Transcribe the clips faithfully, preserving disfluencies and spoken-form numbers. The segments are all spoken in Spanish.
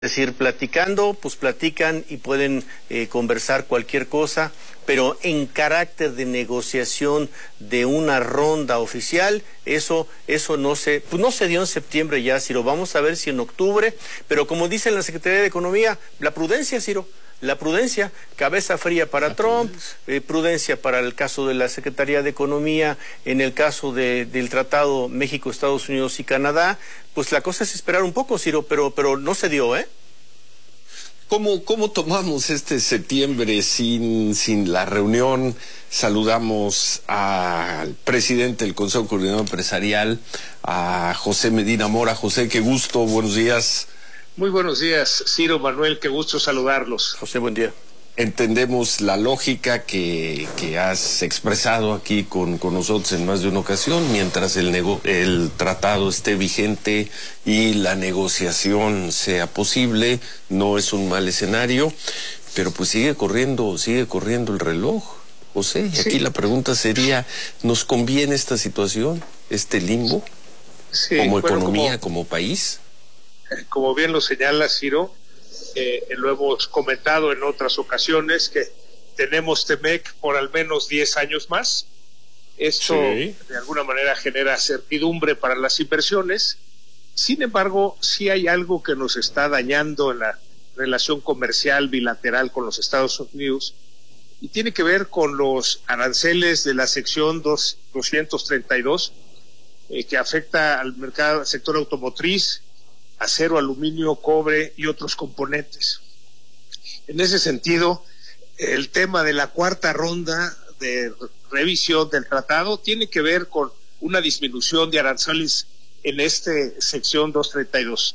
Es decir, platicando, pues platican y pueden eh, conversar cualquier cosa, pero en carácter de negociación de una ronda oficial, eso eso no se, pues no se dio en septiembre ya, Ciro. Vamos a ver si en octubre, pero como dice la Secretaría de Economía, la prudencia, Ciro. La prudencia, cabeza fría para la Trump, prudencia. Eh, prudencia para el caso de la Secretaría de Economía, en el caso de, del Tratado México, Estados Unidos y Canadá, pues la cosa es esperar un poco, Ciro, pero, pero no se dio, ¿eh? ¿Cómo, cómo tomamos este septiembre sin, sin la reunión? Saludamos al presidente del Consejo Coordinador Empresarial, a José Medina Mora. José, qué gusto, buenos días. Muy buenos días, Ciro, Manuel, qué gusto saludarlos. José, buen día. Entendemos la lógica que, que has expresado aquí con, con nosotros en más de una ocasión, mientras el, nego, el tratado esté vigente y la negociación sea posible, no es un mal escenario, pero pues sigue corriendo, sigue corriendo el reloj, José, y sí. Aquí la pregunta sería, ¿nos conviene esta situación, este limbo, sí, como bueno, economía, como, como país? Como bien lo señala Ciro, eh, lo hemos comentado en otras ocasiones que tenemos Temec por al menos diez años más. Esto sí. de alguna manera genera certidumbre para las inversiones. Sin embargo, sí hay algo que nos está dañando en la relación comercial bilateral con los Estados Unidos y tiene que ver con los aranceles de la sección doscientos treinta y dos eh, que afecta al mercado, al sector automotriz, acero, aluminio, cobre y otros componentes. En ese sentido, el tema de la cuarta ronda de revisión del tratado tiene que ver con una disminución de aranceles en esta sección doscientos treinta y dos.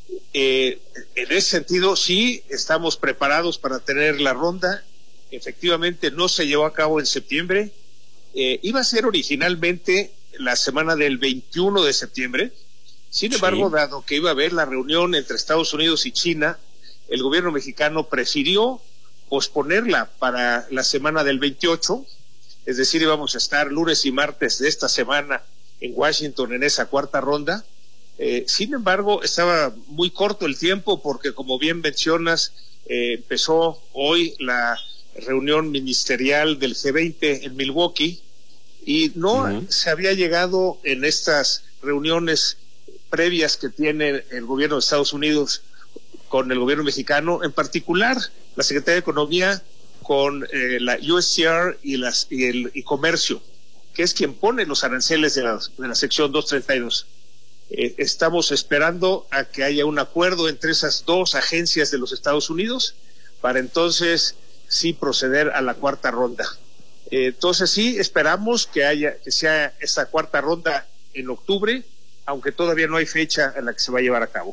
Eh, en ese sentido, sí, estamos preparados para tener la ronda. Efectivamente, no se llevó a cabo en septiembre. Eh, iba a ser originalmente la semana del veintiuno de septiembre. Sin embargo, sí. dado que iba a haber la reunión entre Estados Unidos y China, el gobierno mexicano prefirió posponerla para la semana del veintiocho, es decir, íbamos a estar lunes y martes de esta semana en Washington en esa cuarta ronda. Eh, sin embargo, estaba muy corto el tiempo porque, como bien mencionas, eh, empezó hoy la reunión ministerial del G veinte en Milwaukee y no uh-huh. se había llegado en estas reuniones previas que tiene el gobierno de Estados Unidos con el gobierno mexicano, en particular la Secretaría de Economía con eh, la U S T R y, las, y el y Comercio, que es quien pone los aranceles de la, de la sección doscientos treinta y dos. Eh, estamos esperando a que haya un acuerdo entre esas dos agencias de los Estados Unidos para entonces sí proceder a la cuarta ronda. Eh, entonces sí esperamos que haya que sea esa cuarta ronda en octubre, aunque todavía no hay fecha en la que se va a llevar a cabo.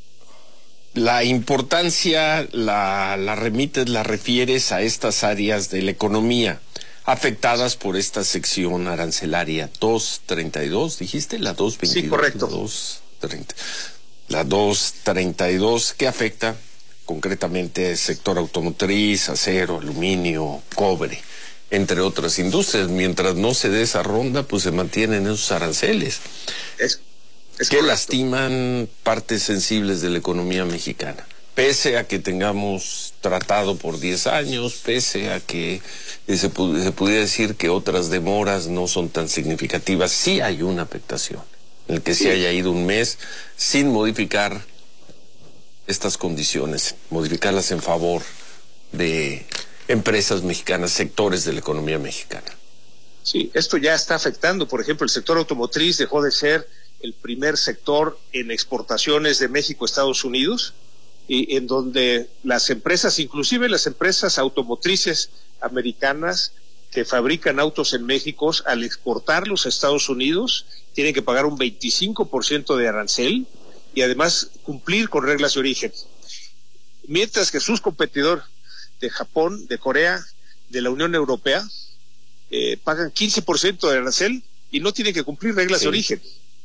La importancia la, la remites, la refieres a estas áreas de la economía afectadas por esta sección arancelaria doscientos treinta y dos, dijiste, la doscientos veintidós. Sí, correcto. La doscientos treinta, la doscientos treinta y dos, ¿qué afecta concretamente el sector automotriz, acero, aluminio, cobre, entre otras industrias? Mientras no se dé esa ronda, pues se mantienen esos aranceles. Es Es que correcto. Lastiman partes sensibles de la economía mexicana, pese a que tengamos tratado por diez años, pese a que se, se pudiera decir que otras demoras no son tan significativas. Sí hay una afectación, en el que sí. se haya ido un mes sin modificar estas condiciones, modificarlas en favor de empresas mexicanas, sectores de la economía mexicana. Sí, esto ya está afectando. Por ejemplo, el sector automotriz dejó de ser el primer sector en exportaciones de México a Estados Unidos, y en donde las empresas, inclusive las empresas automotrices americanas que fabrican autos en México, al exportarlos a Estados Unidos, tienen que pagar un veinticinco por ciento de arancel y además cumplir con reglas de origen. Mientras que sus competidores de Japón, de Corea, de la Unión Europea, eh, pagan quince por ciento de arancel y no tienen que cumplir reglas sí. de origen.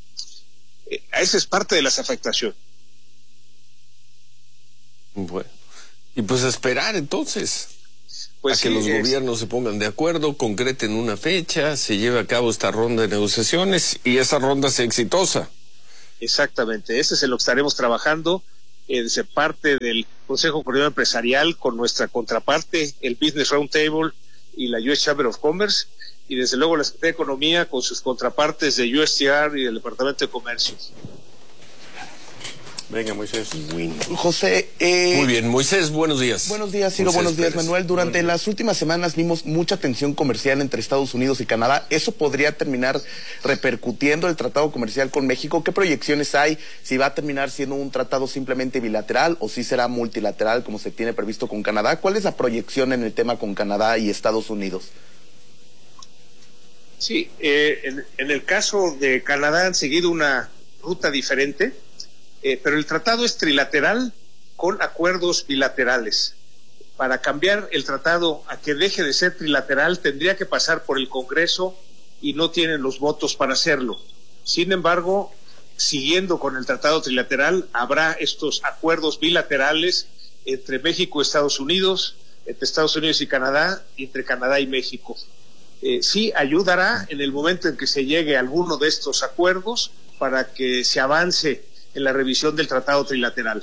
Esa es parte de las afectaciones. Bueno, y pues esperar entonces pues a sí, que los es... gobiernos se pongan de acuerdo, concreten una fecha, se lleve a cabo esta ronda de negociaciones y esa ronda sea exitosa. Exactamente, ese es en lo que estaremos trabajando. eh, de ser parte del Consejo Coordinador Empresarial con nuestra contraparte, el Business Roundtable y la U S Chamber of Commerce, y desde luego la Secretaría de Economía con sus contrapartes de U S T R y del Departamento de Comercio. Venga, Moisés. José. Eh, Muy bien, Moisés, buenos días. Buenos días, Ciro, buenos días, Pérez. Manuel. Durante las últimas semanas vimos mucha tensión comercial entre Estados Unidos y Canadá. ¿Eso podría terminar repercutiendo el tratado comercial con México? ¿Qué proyecciones hay? ¿Si va a terminar siendo un tratado simplemente bilateral o si será multilateral como se tiene previsto con Canadá? ¿Cuál es la proyección en el tema con Canadá y Estados Unidos? Sí, eh, en, en el caso de Canadá han seguido una ruta diferente. Eh, pero el tratado es trilateral con acuerdos bilaterales. Para cambiar el tratado a que deje de ser trilateral tendría que pasar por el Congreso y no tienen los votos para hacerlo. Sin embargo, siguiendo con el tratado trilateral, habrá estos acuerdos bilaterales entre México y Estados Unidos, entre Estados Unidos y Canadá, y entre Canadá y México. Eh, sí ayudará en el momento en que se llegue a alguno de estos acuerdos para que se avance en la revisión del tratado trilateral.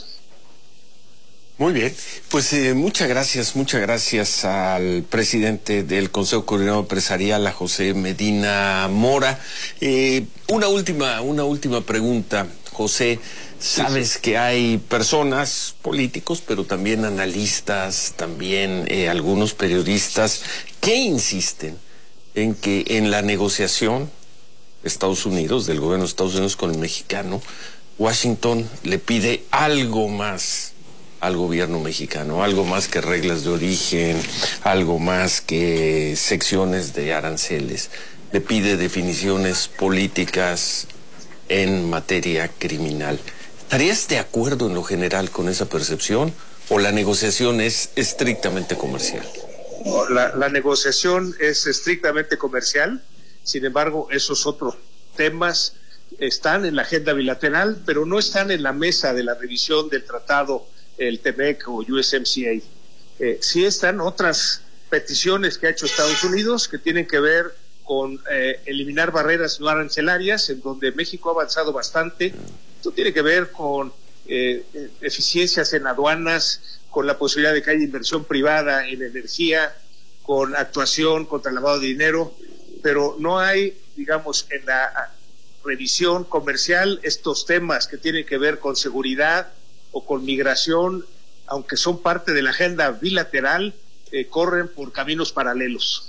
Muy bien, pues eh, muchas gracias, muchas gracias al presidente del Consejo Coordinador Empresarial, a José Medina Mora. Eh, una última, una última pregunta, José. Sabes sí, sí. que hay personas, políticos, pero también analistas, también eh, algunos periodistas que insisten en que en la negociación de Estados Unidos, del gobierno de Estados Unidos con el mexicano, Washington le pide algo más al gobierno mexicano, algo más que reglas de origen, algo más que secciones de aranceles. Le pide definiciones políticas en materia criminal. ¿Estarías de acuerdo en lo general con esa percepción o la negociación es estrictamente comercial? La, la negociación es estrictamente comercial, sin embargo, esos otros temas están en la agenda bilateral, pero no están en la mesa de la revisión del tratado, el T M E C o U S M C A. Eh, sí están otras peticiones que ha hecho Estados Unidos que tienen que ver con eh, eliminar barreras no arancelarias, en donde México ha avanzado bastante. Esto tiene que ver con eh, eficiencias en aduanas, con la posibilidad de que haya inversión privada en energía, con actuación contra el lavado de dinero, pero no hay, digamos, en la revisión comercial estos temas que tienen que ver con seguridad o con migración, aunque son parte de la agenda bilateral, eh, corren por caminos paralelos.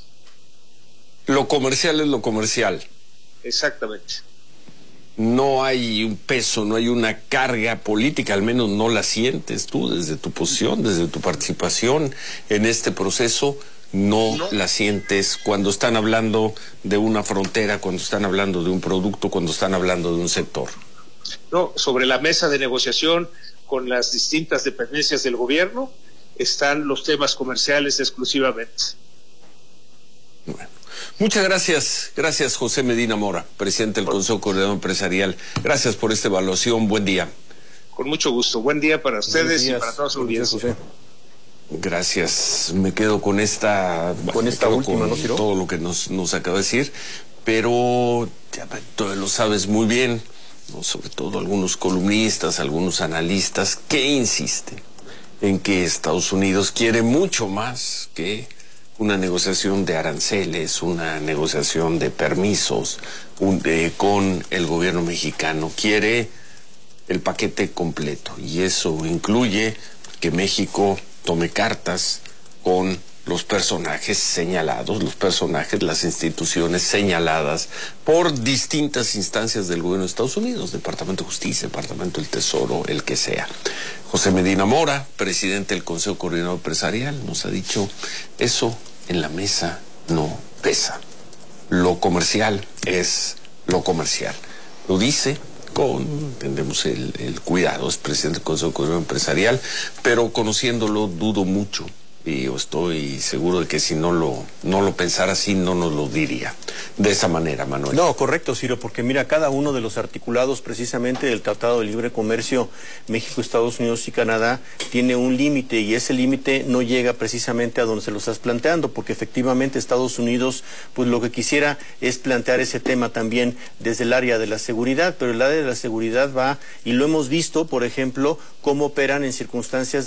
Lo comercial es lo comercial. Exactamente. No hay un peso, no hay una carga política, al menos no la sientes tú desde tu posición, desde tu participación en este proceso. No, no la sientes cuando están hablando de una frontera, cuando están hablando de un producto, cuando están hablando de un sector. No, sobre la mesa de negociación con las distintas dependencias del gobierno están los temas comerciales exclusivamente. Bueno, muchas gracias, gracias José Medina Mora, presidente del Consejo Coordinador Empresarial. Gracias por esta evaluación, buen día. Con mucho gusto, buen día para ustedes y para toda su audiencia. Gracias, me quedo con esta, con esta última, con ¿no, Ciro? todo lo que nos, nos acaba de decir, pero ya tú lo sabes muy bien, ¿no? Sobre todo algunos columnistas, algunos analistas que insisten en que Estados Unidos quiere mucho más que una negociación de aranceles, una negociación de permisos un, eh, con el gobierno mexicano, quiere el paquete completo y eso incluye que México tome cartas con los personajes señalados, los personajes, las instituciones señaladas por distintas instancias del gobierno de Estados Unidos, Departamento de Justicia, Departamento del Tesoro, el que sea. José Medina Mora, presidente del Consejo Coordinador Empresarial, nos ha dicho, eso en la mesa no pesa. Lo comercial es lo comercial. Lo dice con, entendemos, el, el cuidado, es presidente del Consejo Coordinador Empresarial, pero conociéndolo dudo mucho y yo estoy seguro de que si no lo, no lo pensara así, no nos lo diría de esa manera, Manuel. No, correcto, Ciro, porque mira, cada uno de los articulados precisamente del Tratado de Libre Comercio México, Estados Unidos y Canadá tiene un límite, y ese límite no llega precisamente a donde se lo estás planteando, porque efectivamente Estados Unidos pues lo que quisiera es plantear ese tema también desde el área de la seguridad, pero el área de la seguridad va, y lo hemos visto, por ejemplo, cómo operan en circunstancias